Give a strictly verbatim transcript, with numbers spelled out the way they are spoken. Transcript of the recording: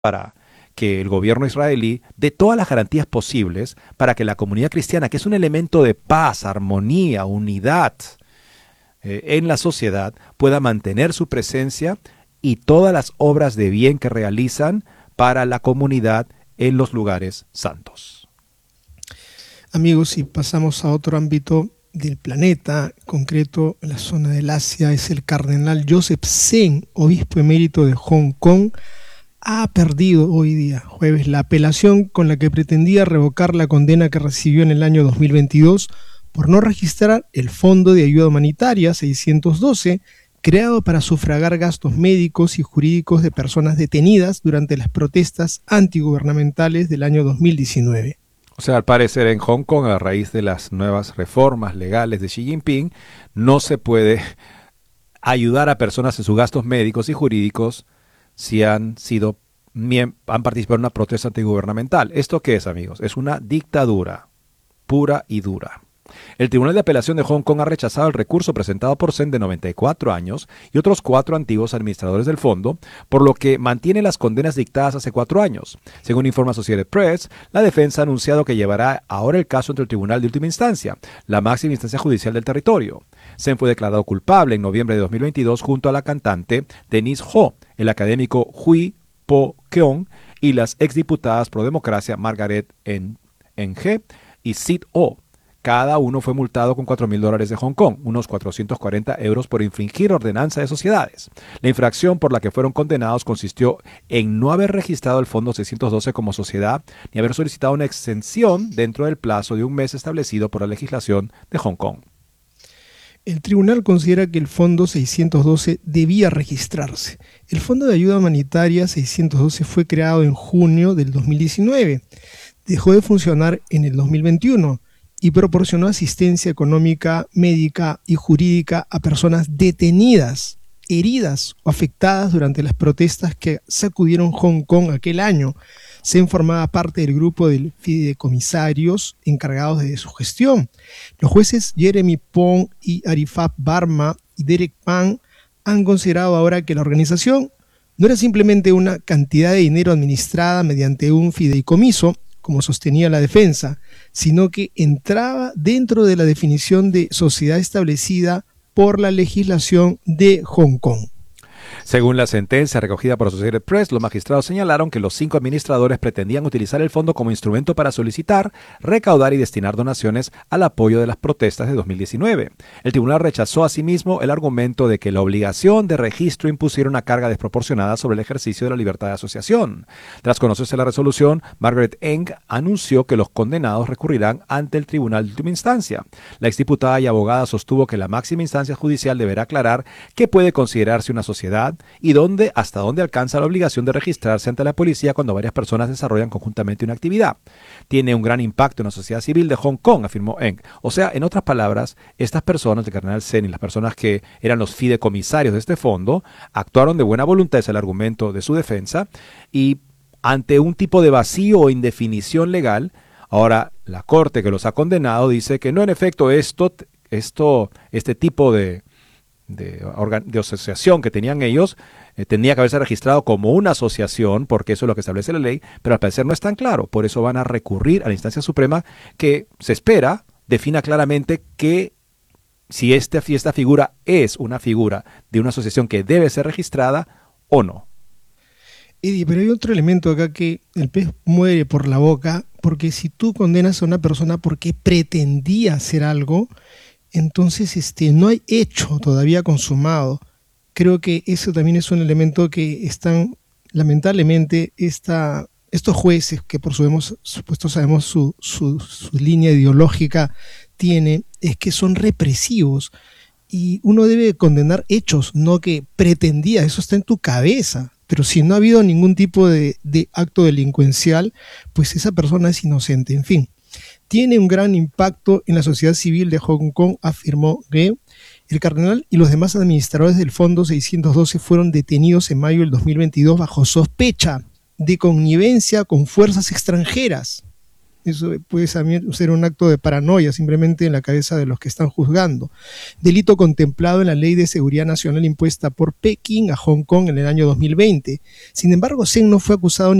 para que el gobierno israelí dé todas las garantías posibles para que la comunidad cristiana, que es un elemento de paz, armonía, unidad eh, en la sociedad, pueda mantener su presencia y todas las obras de bien que realizan para la comunidad en los lugares santos. Amigos, si pasamos a otro ámbito del planeta, concreto en la zona del Asia, es el cardenal Joseph Zen, obispo emérito de Hong Kong, ha perdido hoy día, jueves, la apelación con la que pretendía revocar la condena que recibió en el año dos mil veintidós por no registrar el Fondo de Ayuda Humanitaria seiscientos doce, creado para sufragar gastos médicos y jurídicos de personas detenidas durante las protestas antigubernamentales del año dos mil diecinueve. O sea, al parecer en Hong Kong, a raíz de las nuevas reformas legales de Xi Jinping, no se puede ayudar a personas en sus gastos médicos y jurídicos si han sido han participado en una protesta antigubernamental. ¿Esto qué es, amigos? Es una dictadura pura y dura. El Tribunal de Apelación de Hong Kong ha rechazado el recurso presentado por Zen, de noventa y cuatro años, y otros cuatro antiguos administradores del fondo, por lo que mantiene las condenas dictadas hace cuatro años. Según informa Associated Press, la defensa ha anunciado que llevará ahora el caso ante el Tribunal de Última Instancia, la máxima instancia judicial del territorio. Zen fue declarado culpable en noviembre de dos mil veintidós junto a la cantante Denise Ho, el académico Hui Po-keong y las exdiputadas pro democracia Margaret Ng y Sid Oh. Cada uno fue multado con cuatro mil dólares de Hong Kong, unos cuatrocientos cuarenta euros, por infringir ordenanza de sociedades. La infracción por la que fueron condenados consistió en no haber registrado el Fondo seiscientos doce como sociedad ni haber solicitado una exención dentro del plazo de un mes establecido por la legislación de Hong Kong. El tribunal considera que el Fondo seiscientos doce debía registrarse. El Fondo de Ayuda Humanitaria seiscientos doce fue creado en junio del dos mil diecinueve. Dejó de funcionar en el dos mil veintiuno. Y proporcionó asistencia económica, médica y jurídica a personas detenidas, heridas o afectadas durante las protestas que sacudieron Hong Kong aquel año. Se formaba parte del grupo de fideicomisarios encargados de su gestión. Los jueces Jeremy Pong y Arifat Barma y Derek Pan han considerado ahora que la organización no era simplemente una cantidad de dinero administrada mediante un fideicomiso, como sostenía la defensa, sino que entraba dentro de la definición de sociedad establecida por la legislación de Hong Kong. Según la sentencia recogida por Associated Press, los magistrados señalaron que los cinco administradores pretendían utilizar el fondo como instrumento para solicitar, recaudar y destinar donaciones al apoyo de las protestas de dos mil diecinueve. El tribunal rechazó asimismo el argumento de que la obligación de registro impusiera una carga desproporcionada sobre el ejercicio de la libertad de asociación. Tras conocerse la resolución, Margaret Ng anunció que los condenados recurrirán ante el tribunal de última instancia. La exdiputada y abogada sostuvo que la máxima instancia judicial deberá aclarar qué puede considerarse una sociedad y dónde, hasta dónde alcanza la obligación de registrarse ante la policía cuando varias personas desarrollan conjuntamente una actividad. Tiene un gran impacto en la sociedad civil de Hong Kong, afirmó Ng. O sea, en otras palabras, estas personas, el cardenal Zen y las personas que eran los fideicomisarios de este fondo, actuaron de buena voluntad, es el argumento de su defensa, y ante un tipo de vacío o indefinición legal, ahora la corte que los ha condenado dice que no, en efecto, esto, esto este tipo de De, de asociación que tenían ellos, eh, tenía que haberse registrado como una asociación, porque eso es lo que establece la ley, pero al parecer no es tan claro. Por eso van a recurrir a la instancia suprema, que se espera defina claramente que si esta, si esta figura es una figura de una asociación que debe ser registrada o no. Eddie, pero hay otro elemento acá, que el pez muere por la boca, porque si tú condenas a una persona porque pretendía hacer algo, entonces este, no hay hecho todavía consumado. Creo que eso también es un elemento que están, lamentablemente, esta, estos jueces, que por supuesto sabemos su, su, su línea ideológica tiene, es que son represivos. Y uno debe condenar hechos, no que pretendía, eso está en tu cabeza. Pero si no ha habido ningún tipo de, de acto delincuencial, pues esa persona es inocente, en fin. Tiene un gran impacto en la sociedad civil de Hong Kong, afirmó Ge. El cardenal y los demás administradores del Fondo seiscientos doce fueron detenidos en mayo del dos mil veintidós bajo sospecha de connivencia con fuerzas extranjeras. Eso puede también ser un acto de paranoia simplemente en la cabeza de los que están juzgando. Delito contemplado en la Ley de Seguridad Nacional impuesta por Pekín a Hong Kong en el año dos mil veinte. Sin embargo, Zheng no fue acusado